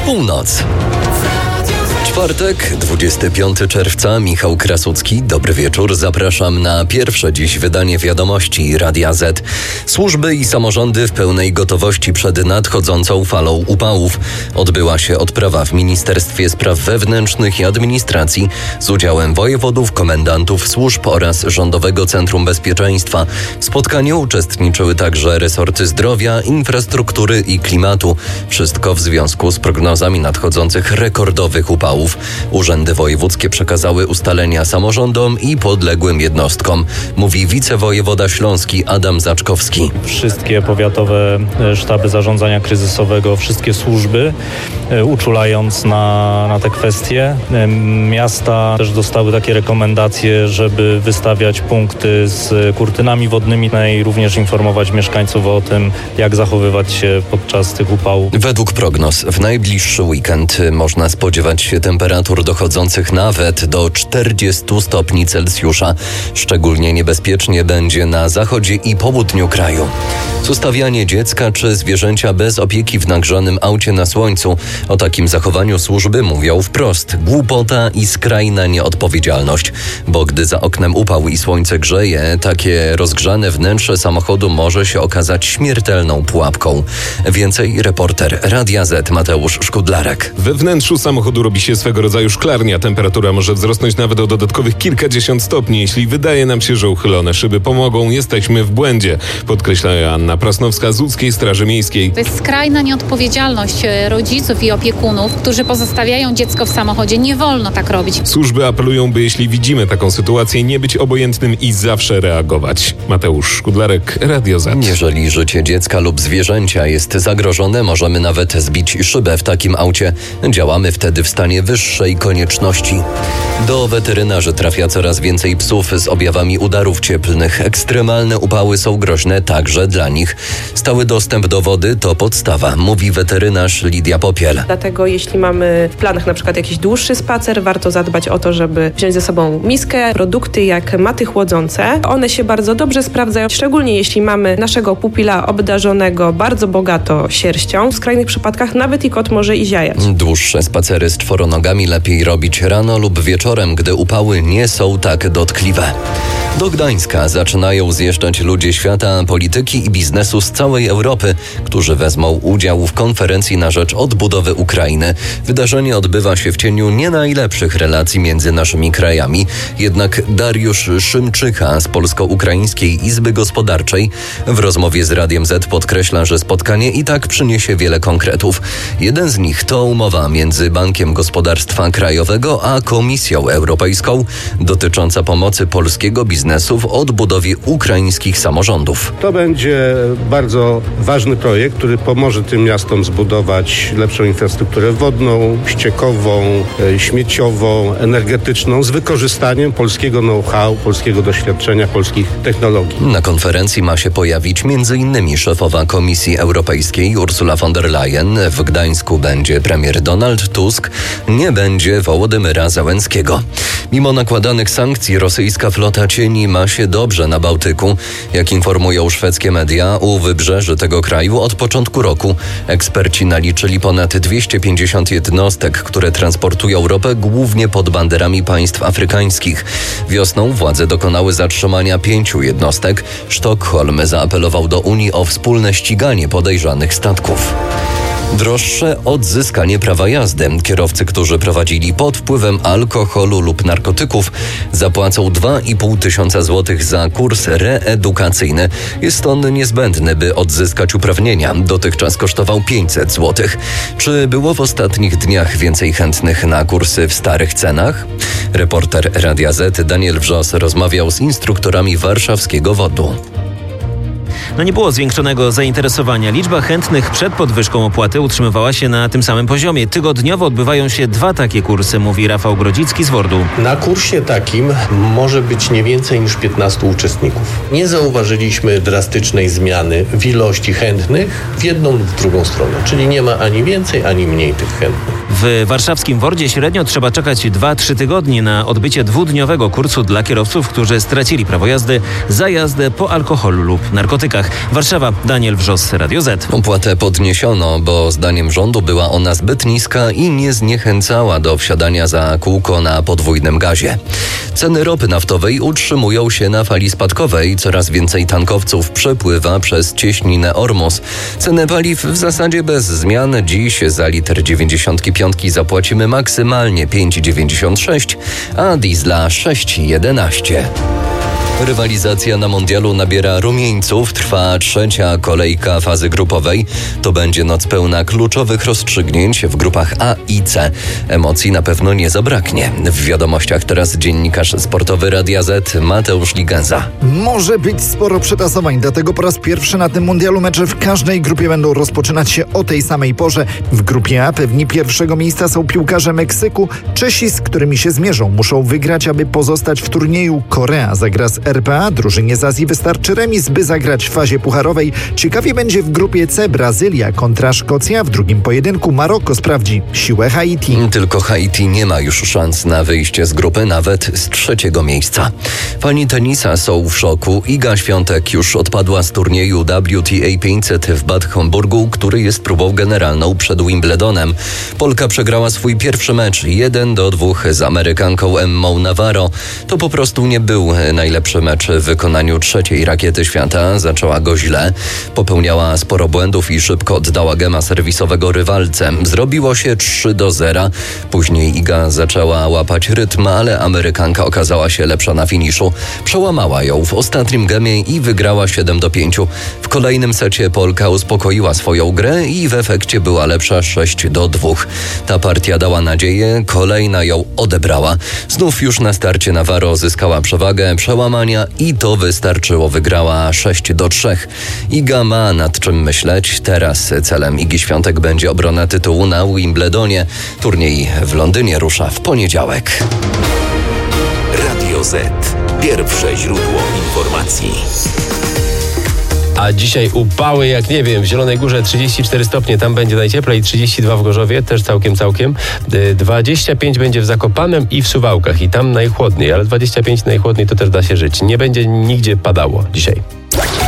Północ. Czwartek, 25 czerwca, Michał Krasucki. Dobry wieczór. Zapraszam na pierwsze dziś wydanie wiadomości Radia Z. Służby i samorządy w pełnej gotowości przed nadchodzącą falą upałów. Odbyła się odprawa w Ministerstwie Spraw Wewnętrznych i Administracji z udziałem wojewodów, komendantów służb oraz Rządowego Centrum Bezpieczeństwa. W spotkaniu uczestniczyły także resorty zdrowia, infrastruktury i klimatu. Wszystko w związku z prognozami nadchodzących rekordowych upałów. Urzędy wojewódzkie przekazały ustalenia samorządom i podległym jednostkom, mówi wicewojewoda śląski Adam Zaczkowski. Wszystkie powiatowe sztaby zarządzania kryzysowego, wszystkie służby, uczulając na te kwestie. Miasta też dostały takie rekomendacje, żeby wystawiać punkty z kurtynami wodnymi i również informować mieszkańców o tym, jak zachowywać się podczas tych upałów. Według prognoz w najbliższy weekend można spodziewać się temperatur dochodzących nawet do 40 stopni Celsjusza. Szczególnie niebezpiecznie będzie na zachodzie i południu kraju. Zostawianie dziecka czy zwierzęcia bez opieki w nagrzanym aucie na słońcu. O takim zachowaniu służby mówią wprost. Głupota i skrajna nieodpowiedzialność. Bo gdy za oknem upał i słońce grzeje, takie rozgrzane wnętrze samochodu może się okazać śmiertelną pułapką. Więcej reporter Radia Z Mateusz Szkudlarek. We wnętrzu samochodu robi się swego rodzaju szklarnia. Temperatura może wzrosnąć nawet o dodatkowych kilkadziesiąt stopni. Jeśli wydaje nam się, że uchylone szyby pomogą, jesteśmy w błędzie, podkreśla Anna Prasnowska z Łódzkiej Straży Miejskiej. To jest skrajna nieodpowiedzialność rodziców i opiekunów, którzy pozostawiają dziecko w samochodzie. Nie wolno tak robić. Służby apelują, by jeśli widzimy taką sytuację, nie być obojętnym i zawsze reagować. Mateusz Szkudlarek, Radio Z. Jeżeli życie dziecka lub zwierzęcia jest zagrożone, możemy nawet zbić szybę w takim aucie. Działamy wtedy w stanie wyższej konieczności. Do weterynarzy trafia coraz więcej psów z objawami udarów cieplnych. Ekstremalne upały są groźne także dla nich. Stały dostęp do wody to podstawa, mówi weterynarz Lidia Popiel. Dlatego jeśli mamy w planach na przykład jakiś dłuższy spacer, warto zadbać o to, żeby wziąć ze sobą miskę, produkty jak maty chłodzące. One się bardzo dobrze sprawdzają, szczególnie jeśli mamy naszego pupila obdarzonego bardzo bogato sierścią. W skrajnych przypadkach nawet i kot może i ziajać. Dłuższe spacery z czworonogami lepiej robić rano lub wieczorem, gdy upały nie są tak dotkliwe. Do Gdańska zaczynają zjeżdżać ludzie świata, polityki i biznesu z całej Europy, którzy wezmą udział w konferencji na rzecz odbudowy Ukrainy. Wydarzenie odbywa się w cieniu nie najlepszych relacji między naszymi krajami. Jednak Dariusz Szymczycha z Polsko-Ukraińskiej Izby Gospodarczej w rozmowie z Radiem Z podkreśla, że spotkanie i tak przyniesie wiele konkretów. Jeden z nich to umowa między Bankiem Gospodarstwa Krajowego a Komisją Europejską dotycząca pomocy polskiego biznesu w odbudowie ukraińskich samorządów. To będzie bardzo ważny projekt, który pomoże tym miastom zbudować lepszą infrastrukturę wodną, ściekową, śmieciową, energetyczną z wykorzystaniem polskiego know-how, polskiego doświadczenia, polskich technologii. Na konferencji ma się pojawić m.in. szefowa Komisji Europejskiej Ursula von der Leyen. W Gdańsku będzie premier Donald Tusk. Nie będzie Wołodymyra Zełenskiego. Mimo nakładanych sankcji rosyjska flota cieni ma się dobrze na Bałtyku. Jak informują szwedzkie media, u wybrzeży tego kraju od początku roku eksperci naliczyli ponad 250 jednostek, które transportują ropę głównie pod banderami państw afrykańskich. Wiosną władze dokonały zatrzymania 5 jednostek. Sztokholm zaapelował do Unii o wspólne ściganie podejrzanych statków. Droższe odzyskanie prawa jazdy. Kierowcy, którzy prowadzili pod wpływem alkoholu lub narkotyków, zapłacą 2,5 tysiąca złotych za kurs reedukacyjny. Jest on niezbędny, by odzyskać uprawnienia. Dotychczas kosztował 500 złotych. Czy było w ostatnich dniach więcej chętnych na kursy w starych cenach? Reporter Radia Z Daniel Wrzos rozmawiał z instruktorami warszawskiego WOT-u. Nie było zwiększonego zainteresowania. Liczba chętnych przed podwyżką opłaty utrzymywała się na tym samym poziomie. Tygodniowo odbywają się 2 takie kursy, mówi Rafał Grodzicki z WORD-u. Na kursie takim może być nie więcej niż 15 uczestników. Nie zauważyliśmy drastycznej zmiany w ilości chętnych w jedną lub w drugą stronę. Czyli nie ma ani więcej, ani mniej tych chętnych. W warszawskim Wordzie średnio trzeba czekać 2-3 tygodnie na odbycie 2-dniowego kursu dla kierowców, którzy stracili prawo jazdy za jazdę po alkoholu lub narkotykach. Warszawa, Daniel Wrzos, Radio Z. Opłatę podniesiono, bo zdaniem rządu była ona zbyt niska i nie zniechęcała do wsiadania za kółko na podwójnym gazie. Ceny ropy naftowej utrzymują się na fali spadkowej. Coraz więcej tankowców przepływa przez cieśninę Ormus. Ceny paliw w zasadzie bez zmian. Dziś za litr 95 zapłacimy maksymalnie 5,96, a diesla 6,11. Rywalizacja na mundialu nabiera rumieńców. Trwa trzecia kolejka fazy grupowej. To będzie noc pełna kluczowych rozstrzygnięć w grupach A i C. Emocji na pewno nie zabraknie. W wiadomościach teraz dziennikarz sportowy Radia Z Mateusz Ligenza. Może być sporo przetasowań, dlatego po raz pierwszy na tym mundialu mecze w każdej grupie będą rozpoczynać się o tej samej porze. W grupie A pewni pierwszego miejsca są piłkarze Meksyku. Czesi, z którymi się zmierzą, muszą wygrać, aby pozostać w turnieju. Korea zagra z RPA, drużynie z Azji wystarczy remis, by zagrać w fazie pucharowej. Ciekawie będzie w grupie C Brazylia kontra Szkocja. W drugim pojedynku Maroko sprawdzi siłę Haiti. Tylko Haiti nie ma już szans na wyjście z grupy, nawet z trzeciego miejsca. Fani tenisa są w szoku. Iga Świątek już odpadła z turnieju WTA 500 w Bad Homburgu, który jest próbą generalną przed Wimbledonem. Polka przegrała swój pierwszy mecz 1-2 z Amerykanką Emmą Navarro. To po prostu nie był najlepszy mecz w wykonaniu trzeciej rakiety świata. Zaczęła go źle. Popełniała sporo błędów i szybko oddała gema serwisowego rywalce. Zrobiło się 3-0. Później Iga zaczęła łapać rytm, ale Amerykanka okazała się lepsza na finiszu. Przełamała ją w ostatnim gemie i wygrała 7-5. W kolejnym secie Polka uspokoiła swoją grę i w efekcie była lepsza 6-2. Ta partia dała nadzieję, kolejna ją odebrała. Znów już na starcie Navarro zyskała przewagę, przełamania i to wystarczyło. Wygrała 6-3. Iga ma nad czym myśleć. Teraz celem Igi Świątek będzie obrona tytułu na Wimbledonie. Turniej w Londynie rusza w poniedziałek. Radio Z. Pierwsze źródło informacji. A dzisiaj upały, jak nie wiem, w Zielonej Górze 34 stopnie, tam będzie najcieplej, 32 w Gorzowie, też całkiem. 25 będzie w Zakopanem i w Suwałkach i tam najchłodniej, ale 25 najchłodniej to też da się żyć. Nie będzie nigdzie padało dzisiaj.